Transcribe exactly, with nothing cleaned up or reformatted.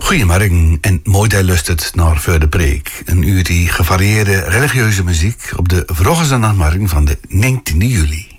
Goedemorgen en mooi dat je luistert naar Voor de Preek. Een uur die gevarieerde religieuze muziek op de vroege zondagmorgen van de negentiende juli.